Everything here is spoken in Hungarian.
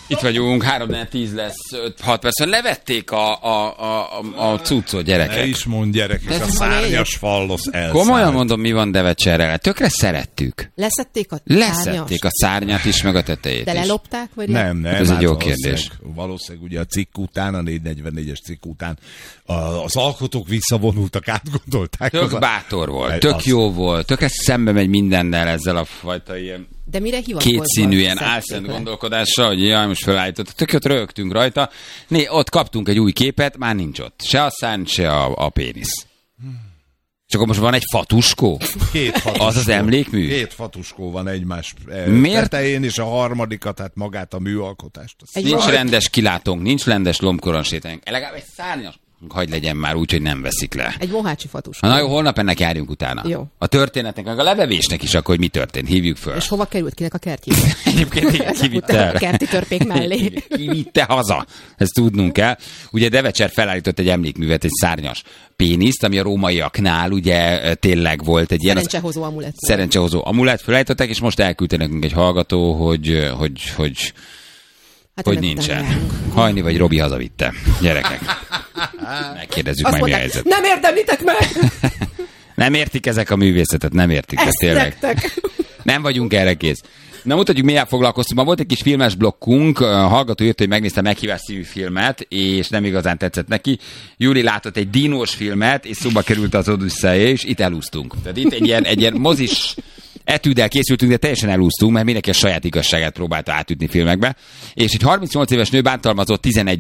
Itt vagyunk, 3-10 lesz, 5-6 perc. Levették a cuccot, gyerekek. Ne is mond, gyerekek, a szárnyas fallosz elszállt. Komolyan mondom, mi van Devecserrel. Tökre szerettük. Leszették a Leszették a szárnyat is, meg a tetejét de is. lelopták, vagy Nem. Ez egy jó kérdés. Valószínűleg ugye a cikk után, a 444-es cikk után az alkotók visszavonultak, átgondolták. Tök bátor volt, tök jó volt, tökre szembe megy mindennel ezzel a fajta ilyen de mire hivatkozva? kétszínű ilyen álszent gondolkodással, hogy jaj, most felállított. Tök jót rögtünk rajta. Ott kaptunk egy új képet, már nincs ott. Se a szárny, se a pénisz. És akkor most van egy fatuskó? Az az emlékmű? 2 fatuskó van egymás tetején, és a harmadikat, tehát magát a műalkotást. Nincs rendes kilátónk, nincs rendes lombkoronsétáink. Legalább egy szárnyas. Hagy legyen már úgy, hogy nem veszik le. Egy mohácsi fatuskó. Na jó, holnap ennek járjunk utána. Jó. A történetnek, meg a levevésnek is akkor, hogy mi történt. Hívjuk föl. És hova került kinek a kertjébe? Egyébként kivitte el. A kerti törpék mellé. Kivitte haza. Ezt tudnunk kell. Ugye Devecser felállított egy emlékművet, egy szárnyas péniszt, ami a rómaiaknál ugye tényleg volt egy ilyen... Szerencsehozó amulett. Szerencsehozó amulett felállították, és most elküldte nekünk egy hallgató, hogy nincsen. Hajni vagy Robi hazavitte. Gyerekek. Megkérdezzük azt majd, mi a mondták, helyzet. nem érdemlitek meg! Nem értik ezek a művészetet, nem értik. Ezt tényleg. Nem vagyunk erre kész. Na mutatjuk, miért foglalkoztunk. Ma volt egy kis filmes blokkunk, a hallgató írta, hogy megnézte Meghívás című filmet, és nem igazán tetszett neki. Júli látott egy dinós filmet, és szóba került az Odüsszeia, és itt elúsztunk. Tehát itt egy ilyen mozis etűddel készültünk, de teljesen elúsztunk, mert mindenki a saját igazságát próbálta átütni filmekbe. És egy 38 éves nő bántalmazott 11